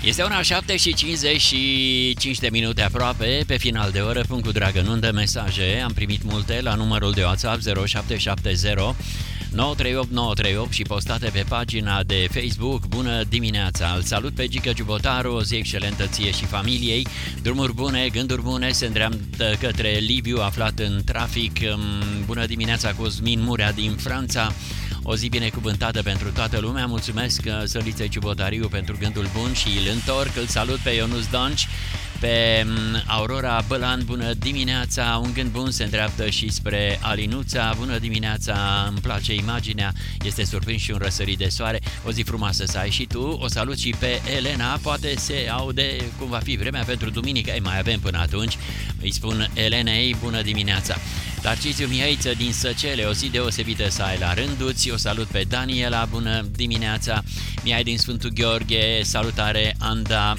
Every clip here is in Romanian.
Este ora 7:55 de minute aproape, pe final de oră, punct cu dragă nundă, mesaje. Am primit multe la numărul de WhatsApp 0770 938 938 și postate pe pagina de Facebook. Bună dimineața! Îl salut pe Gică Giubotaru, o zi excelentă ție și familiei. Drumuri bune, gânduri bune, se îndreaptă către Liviu, aflat în trafic. Bună dimineața, Cosmin Murea din Franța. O zi binecuvântată pentru toată lumea. Mulțumesc Săliței Ciubotariu pentru gândul bun și îl întorc. Îl salut pe Ionuț Donci, pe Aurora Bălan. Bună dimineața! Un gând bun se îndreaptă și spre Alinuța. Bună dimineața! Îmi place imaginea, este surprins și un răsărit de soare. O zi frumoasă să ai și tu. O salut și pe Elena. Poate se aude cum va fi vremea pentru duminică. Mai avem până atunci. Îi spun Elenei bună dimineața. Tarcisiu Mihaiță din Săcele, o zi deosebită să ai la rânduți. O salut pe Daniela, bună dimineața. Mihai din Sfântul Gheorghe, salutare Anda.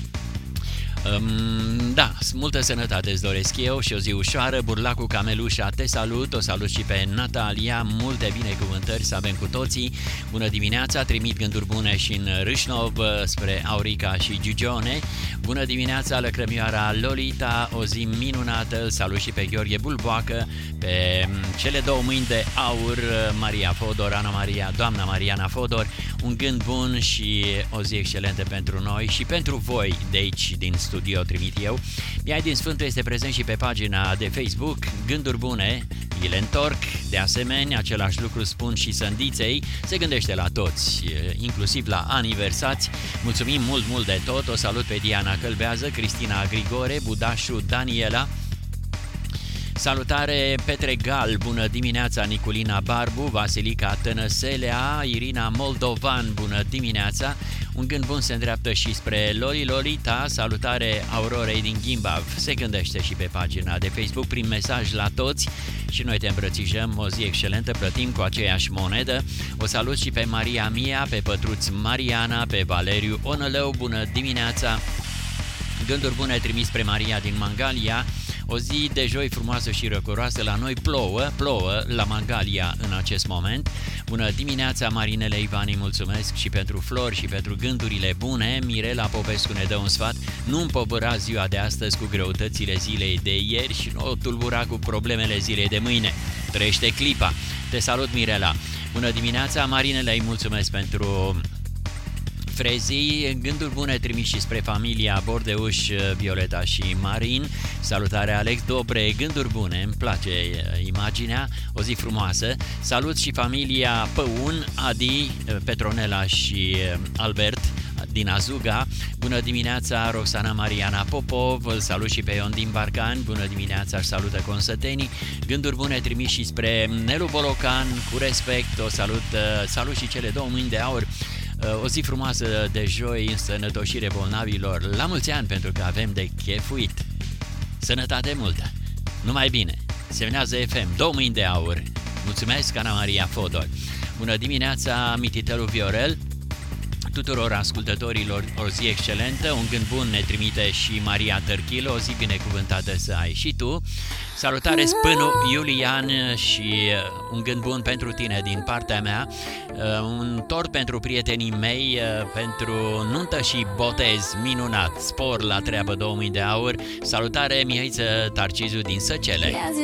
Da, multă sănătate îți doresc eu și o zi ușoară. Burlacul Camelușa, te salut. O salut și pe Natalia, multe binecuvântări să avem cu toții. Bună dimineața, trimit gânduri bune și în Râșnov spre Aurica și Gigione. Bună dimineața, lăcrămioara Lolita, o zi minunată. Îl salut și pe Gheorghe Bulboacă, pe cele două mâini de aur, Maria Fodor, Ana Maria, doamna Mariana Fodor. Un gând bun și o zi excelentă pentru noi și pentru voi de aici din studio trimit eu. Mihai din Sfântul este prezent și pe pagina de Facebook. Gânduri bune, îi le întorc. De asemenea, același lucru spun și Sândiței. Se gândește la toți, inclusiv la aniversați. Mulțumim mult de tot. O salut pe Diana Călbează, Cristina Grigore, Budașu Daniela. Salutare Petre Gal, bună dimineața Niculina Barbu, Vasilica Tănăselea, Irina Moldovan, bună dimineața. Un gând bun se îndreaptă și spre Lolita, salutare Aurorei din Gimbav. Se gândește și pe pagina de Facebook prin mesaj la toți și noi te îmbrățișăm. O zi excelentă, plătim cu aceeași monedă. O salut și pe Maria Mia, pe Pătruț Mariana, pe Valeriu Onălău, bună dimineața. Gânduri bune trimis spre Maria din Mangalia. O zi de joi frumoasă și răcoroasă. La noi plouă la Mangalia în acest moment. Bună dimineața Marinele Ivani, mulțumesc și pentru flori și pentru gândurile bune. Mirela Popescu ne dă un sfat: nu împovăra ziua de astăzi cu greutățile zilei de ieri și nu o tulbura cu problemele zilei de mâine. Trăiește clipa. Te salut Mirela. Bună dimineața Marinele, îi mulțumesc pentru frezii, gânduri bune trimis și spre familia Bordeuș, Violeta și Marin. Salutare Alex Dobre, gânduri bune, îmi place imaginea, o zi frumoasă. Salut și familia Păun, Adi, Petronela și Albert din Azuga. Bună dimineața Roxana Mariana Popov, îl salut și pe Ion din Barcani. Bună dimineața, își salută consătenii. Gânduri bune trimis și spre Nelu Bolocan, cu respect. O salut și cele două mâini de aur. O zi frumoasă de joi, însănătoșire bolnavilor. La mulți ani, pentru că avem de chefuit. Sănătate multă, numai bine. Semnează FM, două mâini de aur. Mulțumesc, Ana Maria Fodor. Bună dimineața, mititelul Viorel. Tuturor ascultătorilor o zi excelentă. Un gând bun ne trimite și Maria Tărchilă. O zi binecuvântată să ai și tu. Salutare Spânu Iulian și un gând bun pentru tine din partea mea. Un tort pentru prietenii mei, pentru nuntă și botez minunat. Spor la treabă, 2000 de aur. Salutare Mihaiță Tarcizu din Săcele.